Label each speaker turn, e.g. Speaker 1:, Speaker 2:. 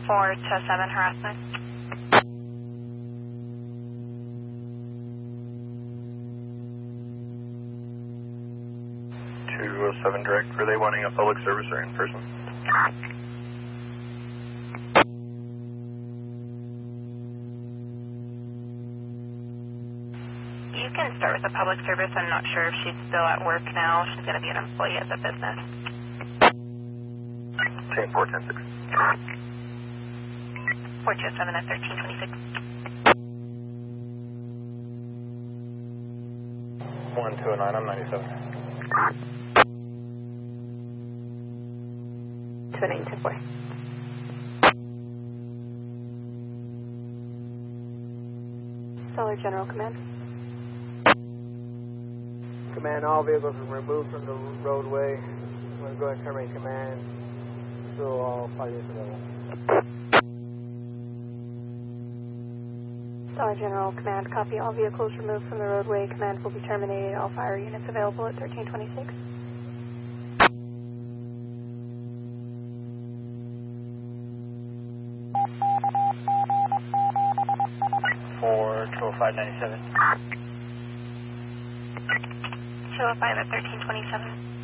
Speaker 1: 4 to 7 harassment.
Speaker 2: 207 direct, were they wanting a public service or in person?
Speaker 1: You can start with a public service. I'm not sure if she's still at work now. She's going to be an employee at the business.
Speaker 2: Team 410-6.
Speaker 1: 427 at 1326.
Speaker 2: 1209, I'm 97.
Speaker 1: 2924. Solar General Command.
Speaker 3: Command, all vehicles are removed from the roadway. I'm going to go ahead and terminate command. So all 5 units available.
Speaker 1: Solar General Command, copy. All vehicles removed from the roadway. Command will be terminated. All fire units available at 1326.
Speaker 2: 4-205-97.
Speaker 1: 205 at 1327.